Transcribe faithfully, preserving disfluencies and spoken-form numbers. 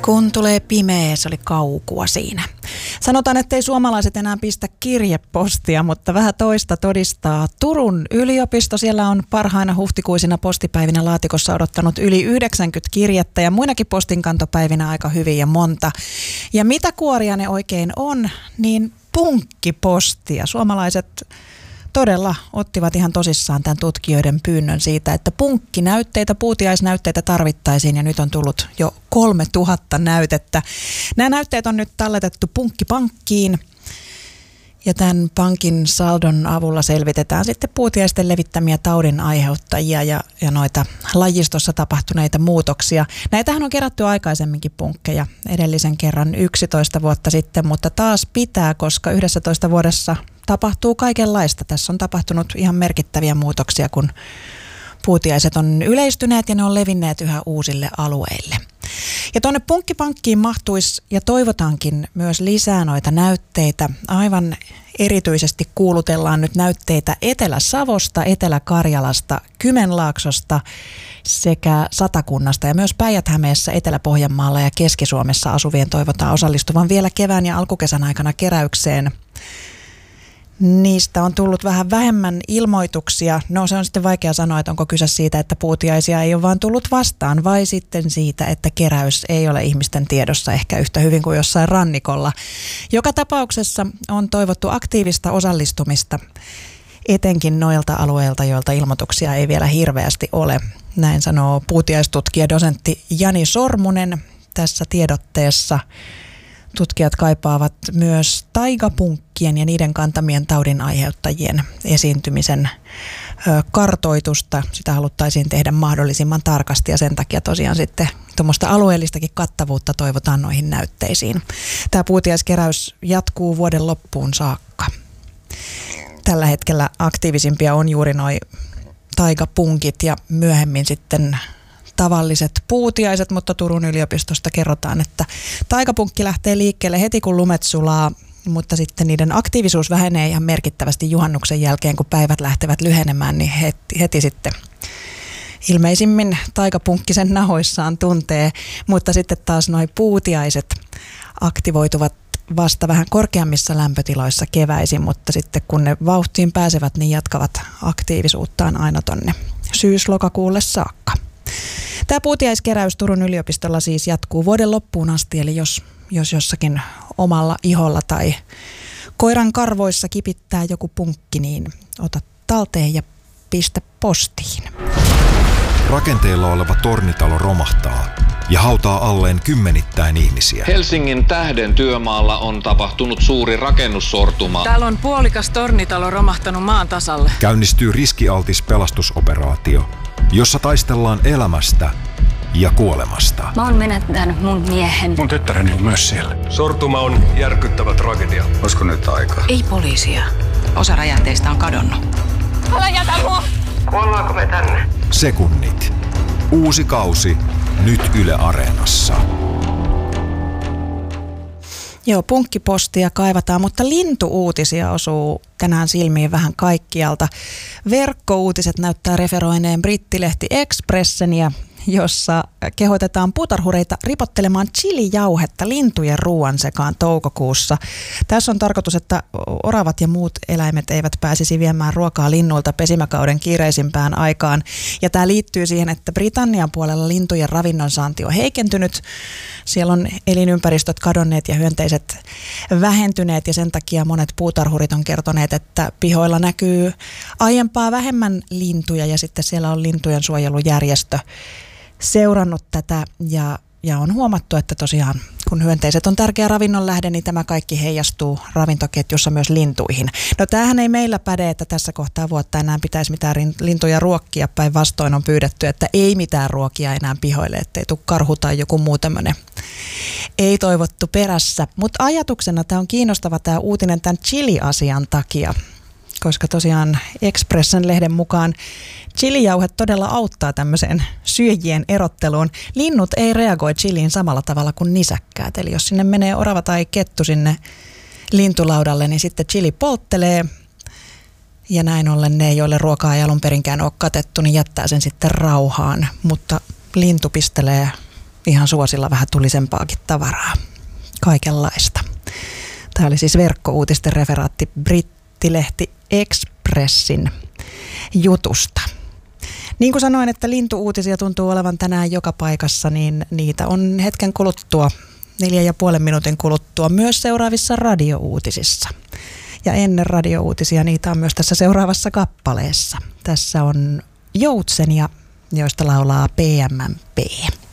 Kun tulee pimeä, se oli kaukua siinä. Sanotaan, ettei suomalaiset enää pistä kirjepostia, mutta vähän toista todistaa Turun yliopisto. Siellä on parhaina huhtikuisina postipäivinä laatikossa odottanut yli yhdeksänkymmentä kirjettä ja muinakin postinkantopäivinä aika hyvin ja monta. Ja mitä kuoria ne oikein on, niin punkkipostia. Suomalaiset todella ottivat ihan tosissaan tämän tutkijoiden pyynnön siitä, että punkkinäytteitä, puutiaisnäytteitä tarvittaisiin ja nyt on tullut jo kolme tuhatta näytettä. Nämä näytteet on nyt talletettu punkkipankkiin ja tämän pankin saldon avulla selvitetään sitten puutiaisten levittämiä taudin aiheuttajia ja, ja noita lajistossa tapahtuneita muutoksia. Näitähän on kerätty aikaisemminkin punkkeja edellisen kerran yksitoista vuotta sitten, mutta taas pitää, koska yksitoista vuodessa tapahtuu kaikenlaista. Tässä on tapahtunut ihan merkittäviä muutoksia, kun puutiaiset on yleistyneet ja ne on levinneet yhä uusille alueille. Ja tuonne punkkipankkiin mahtuisi ja toivotaankin myös lisää noita näytteitä. Aivan erityisesti kuulutellaan nyt näytteitä Etelä-Savosta, Etelä-Karjalasta, Kymenlaaksosta sekä Satakunnasta. Ja myös Päijät-Hämeessä, Etelä-Pohjanmaalla ja Keski-Suomessa asuvien toivotaan osallistuvan vielä kevään ja alkukesän aikana keräykseen. Niistä on tullut vähän vähemmän ilmoituksia. No se on sitten vaikea sanoa, että onko kyse siitä, että puutiaisia ei ole vaan tullut vastaan vai sitten siitä, että keräys ei ole ihmisten tiedossa ehkä yhtä hyvin kuin jossain rannikolla. Joka tapauksessa on toivottu aktiivista osallistumista etenkin noilta alueilta, joilta ilmoituksia ei vielä hirveästi ole. Näin sanoo puutiaistutkija dosentti Jani Sormunen tässä tiedotteessa. Tutkijat kaipaavat myös taikapunkkien ja niiden kantamien taudin aiheuttajien esiintymisen kartoitusta. Sitä haluttaisiin tehdä mahdollisimman tarkasti ja sen takia tosiaan sitten tuommoista alueellistakin kattavuutta toivotaan noihin näytteisiin. Tämä puutiaiskeräys jatkuu vuoden loppuun saakka. Tällä hetkellä aktiivisimpia on juuri noi taikapunkit ja myöhemmin sitten tavalliset puutiaiset, mutta Turun yliopistosta kerrotaan, että taikapunkki lähtee liikkeelle heti kun lumet sulaa, mutta sitten niiden aktiivisuus vähenee ihan merkittävästi juhannuksen jälkeen, kun päivät lähtevät lyhenemään, niin heti, heti sitten ilmeisimmin taikapunkki sen nahoissaan tuntee, mutta sitten taas noi puutiaiset aktivoituvat vasta vähän korkeammissa lämpötiloissa keväisin, mutta sitten kun ne vauhtiin pääsevät, niin jatkavat aktiivisuuttaan aina tonne syys-lokakuulle saakka. Tämä puutiaiskeräys Turun yliopistolla siis jatkuu vuoden loppuun asti, eli jos, jos jossakin omalla iholla tai koiran karvoissa kipittää joku punkki, niin ota talteen ja pistä postiin. Rakenteilla oleva tornitalo romahtaa ja hautaa alleen kymmenittäin ihmisiä. Helsingin Tähden työmaalla on tapahtunut suuri rakennussortuma. Täällä on puolikas tornitalo romahtanut maan tasalle. Käynnistyy riskialtis pelastusoperaatio, jossa taistellaan elämästä ja kuolemasta. Mä oon menettänyt mun miehen. Mun tyttäreni on myös siellä. Sortuma on järkyttävä tragedia. Olisiko nyt aikaa? Ei poliisia. Osa räjähteistä on kadonnut. Älä jätä mua! Kuollaanko me tänne? Sekunnit. Uusi kausi. Nyt Yle Areenassa. Joo, punkkipostia kaivataan, mutta lintuuutisia osuu tänään silmiin vähän kaikkialta. Verkkouutiset näyttää referoineen brittilehti Expresseniä, jossa kehotetaan puutarhureita ripottelemaan chilijauhetta lintujen ruoan sekaan toukokuussa. Tässä on tarkoitus, että oravat ja muut eläimet eivät pääsisi viemään ruokaa linnuilta pesimäkauden kiireisimpään aikaan. Ja tämä liittyy siihen, että Britannian puolella lintujen ravinnonsaanti on heikentynyt. Siellä on elinympäristöt kadonneet ja hyönteiset vähentyneet ja sen takia monet puutarhurit on kertoneet, että pihoilla näkyy aiempaa vähemmän lintuja ja sitten siellä on lintujen suojelujärjestö seurannut tätä ja, ja on huomattu, että tosiaan kun hyönteiset on tärkeä ravinnon lähde, niin tämä kaikki heijastuu ravintoketjussa myös lintuihin. No tämähän ei meillä päde, että tässä kohtaa vuotta enää pitäisi mitään lintuja ruokkia, päinvastoin on pyydetty, että ei mitään ruokia enää pihoille, ettei tule karhu tai joku muu tämmöinen ei toivottu perässä. Mutta ajatuksena tämä on kiinnostava tämä uutinen tämän chili-asian takia, koska tosiaan Expressen-lehden mukaan chilijauhe todella auttaa tämmöiseen syöjien erotteluun. Linnut ei reagoi chiliin samalla tavalla kuin nisäkkäät. Eli jos sinne menee orava tai kettu sinne lintulaudalle, niin sitten chili polttelee. Ja näin ollen ne, joille ruokaa ei alun perinkään ole katettu, niin jättää sen sitten rauhaan. Mutta lintu pistelee ihan suosilla vähän tulisempaakin tavaraa. Kaikenlaista. Tämä oli siis verkkouutisten referaatti brittilehti Expressin jutusta. Niin kuin sanoin, että lintuuutisia tuntuu olevan tänään joka paikassa, niin niitä on hetken kuluttua, neljän ja puolen minuutin kuluttua myös seuraavissa radiouutisissa. Ja ennen radiouutisia niitä on myös tässä seuraavassa kappaleessa. Tässä on Joutsenia, joista laulaa P M M P.